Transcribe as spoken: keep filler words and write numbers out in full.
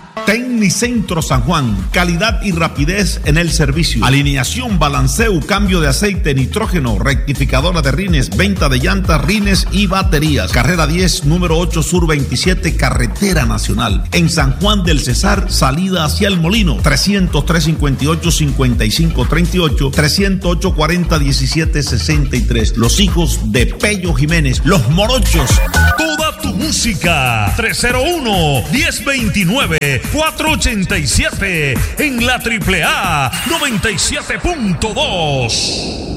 Tecnicentro San Juan, calidad y rapidez en el servicio. Alineación, balanceo, cambio de aceite, nitrógeno, rectificadora de rines, venta de llantas, rines y baterías. Carrera diez, número ocho Sur veintisiete, Carretera Nacional. En San Juan del Cesar, salida hacia el Molino. trescientos tres cincuenta y ocho, cincuenta y cinco treinta y ocho, trescientos ocho, cuarenta, diecisiete sesenta y tres. Los hijos de Pello Jiménez, los morochos. Toda tu música. tres cero uno, uno cero dos nueve, cuatro ocho siete en la triple A noventa y siete punto dos.